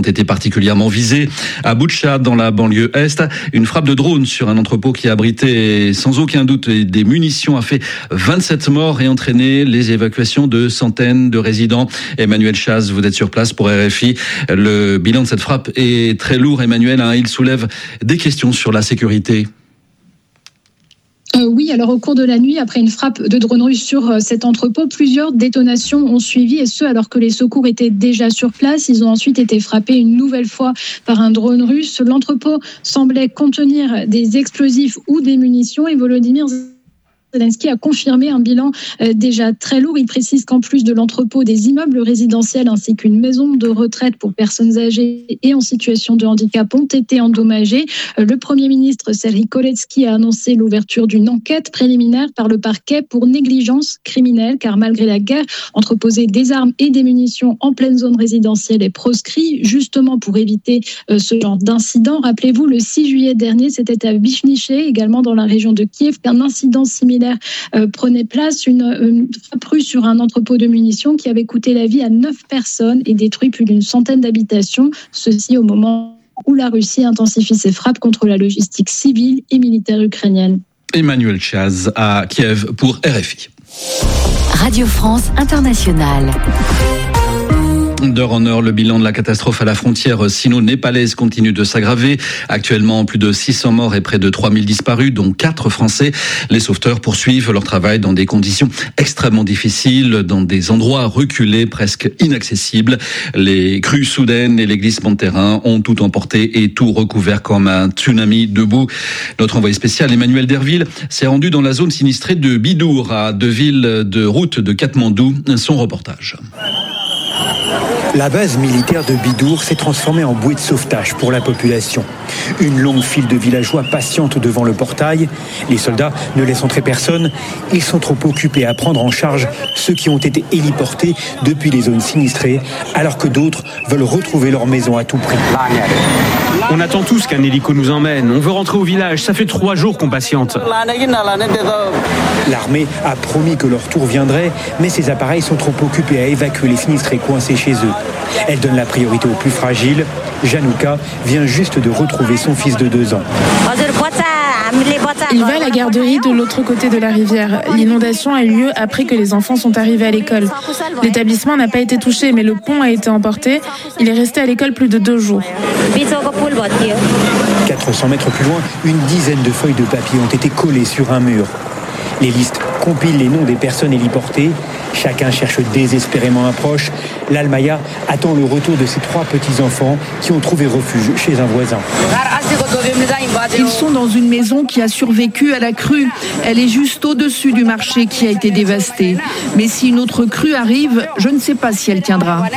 été particulièrement visés. À Boutcha, dans la banlieue est, une frappe de drone sur un entrepôt qui abritait sans aucun doute des munitions a fait 27 morts et entraîné les évacuations de centaines de résidents. Emmanuel Chaz, vous êtes sur place pour RFI. Le bilan de cette frappe est très lourd, Emmanuel. Il soulève des questions sur la sécurité. Oui, alors au cours de la nuit, après une frappe de drone russe sur cet entrepôt, plusieurs détonations ont suivi, et ce alors que les secours étaient déjà sur place. Ils ont ensuite été frappés une nouvelle fois par un drone russe. L'entrepôt semblait contenir des explosifs ou des munitions, et Volodymyr Zelensky a confirmé un bilan déjà très lourd. Il précise qu'en plus de l'entrepôt, des immeubles résidentiels ainsi qu'une maison de retraite pour personnes âgées et en situation de handicap ont été endommagés. Le Premier ministre Serhiy Koletsky a annoncé l'ouverture d'une enquête préliminaire par le parquet pour négligence criminelle, car malgré la guerre, entreposer des armes et des munitions en pleine zone résidentielle est proscrit, justement pour éviter ce genre d'incident. Rappelez-vous, le 6 juillet dernier, c'était à Vyshniché, également dans la région de Kiev, qu'un incident similaire prenait place, une frappe russe sur un entrepôt de munitions qui avait coûté la vie à 9 personnes et détruit plus d'une centaine d'habitations. Ceci au moment où la Russie intensifie ses frappes contre la logistique civile et militaire ukrainienne. Emmanuel Chaz à Kiev pour RFI. Radio France Internationale. D'heure en heure, le bilan de la catastrophe à la frontière sino-népalaise continue de s'aggraver. Actuellement, plus de 600 morts et près de 3000 disparus, dont 4 Français. Les sauveteurs poursuivent leur travail dans des conditions extrêmement difficiles, dans des endroits reculés, presque inaccessibles. Les crues soudaines et les glissements de terrain ont tout emporté et tout recouvert comme un tsunami de boue. Notre envoyé spécial, Emmanuel Derville, s'est rendu dans la zone sinistrée de Bidour, à 2 villes de route de Katmandou. Son reportage. La base militaire de Bidour s'est transformée en bouée de sauvetage pour la population. Une longue file de villageois patiente devant le portail. Les soldats ne laissent entrer personne. Ils sont trop occupés à prendre en charge ceux qui ont été héliportés depuis les zones sinistrées, alors que d'autres veulent retrouver leur maison à tout prix. On attend tous qu'un hélico nous emmène. On veut rentrer au village. Ça fait 3 jours qu'on patiente. L'armée a promis que leur tour viendrait, mais ces appareils sont trop occupés à évacuer les sinistrés coincés chez eux. Elle donne la priorité aux plus fragiles. Janouka vient juste de retrouver son fils de 2 ans. Il va à la garderie de l'autre côté de la rivière. L'inondation a eu lieu après que les enfants sont arrivés à l'école. L'établissement n'a pas été touché, mais le pont a été emporté. Il est resté à l'école plus de 2 jours. 400 mètres plus loin, une dizaine de feuilles de papier ont été collées sur un mur. Les listes compilent les noms des personnes héliportées. Chacun cherche désespérément un proche. L'Almaya attend le retour de ses 3 petits-enfants qui ont trouvé refuge chez un voisin. Ils sont dans une maison qui a survécu à la crue. Elle est juste au-dessus du marché qui a été dévasté. Mais si une autre crue arrive, je ne sais pas si elle tiendra.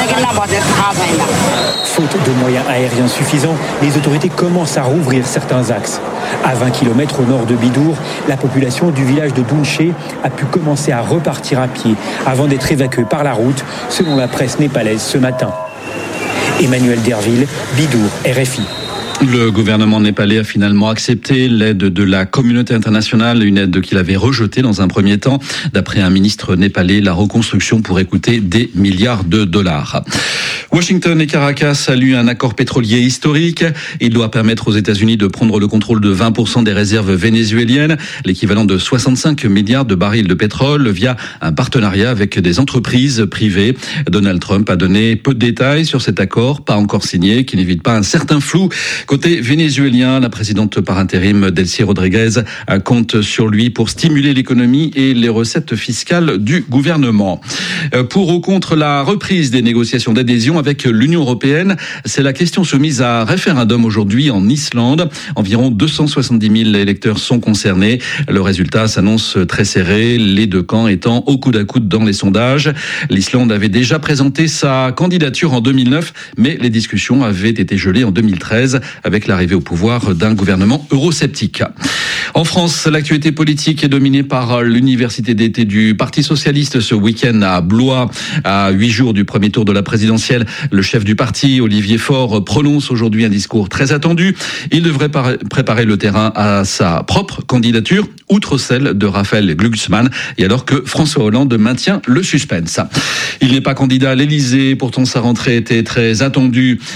Faute de moyens aériens suffisants, les autorités commencent à rouvrir certains axes. À 20 km au nord de Bidour, la population du village de Dounché a pu commencer à repartir à pied avant d'être évacuée par la route, selon la presse népalaise ce matin. Emmanuel Derville, Bidour, RFI. Le gouvernement népalais a finalement accepté l'aide de la communauté internationale, une aide qu'il avait rejetée dans un premier temps. D'après un ministre népalais, la reconstruction pourrait coûter des milliards de dollars. Washington et Caracas saluent un accord pétrolier historique. Il doit permettre aux États-Unis de prendre le contrôle de 20% des réserves vénézuéliennes, l'équivalent de 65 milliards de barils de pétrole, via un partenariat avec des entreprises privées. Donald Trump a donné peu de détails sur cet accord, pas encore signé, qui n'évite pas un certain flou. Côté vénézuélien, la présidente par intérim Delcy Rodriguez compte sur lui pour stimuler l'économie et les recettes fiscales du gouvernement. Pour ou contre la reprise des négociations d'adhésion avec l'Union européenne, c'est la question soumise à référendum aujourd'hui en Islande. Environ 270 000 électeurs sont concernés. Le résultat s'annonce très serré, les 2 camps étant au coude à coude dans les sondages. L'Islande avait déjà présenté sa candidature en 2009, mais les discussions avaient été gelées en 2013 avec l'arrivée au pouvoir d'un gouvernement eurosceptique. En France, l'actualité politique est dominée par l'université d'été du Parti socialiste ce week-end à Blois. À 8 jours du premier tour de la présidentielle, le chef du parti, Olivier Faure, prononce aujourd'hui un discours très attendu. Il devrait préparer le terrain à sa propre candidature, outre celle de Raphaël Glucksmann, et alors que François Hollande maintient le suspense. Il n'est pas candidat à l'Élysée, pourtant sa rentrée était très attendue.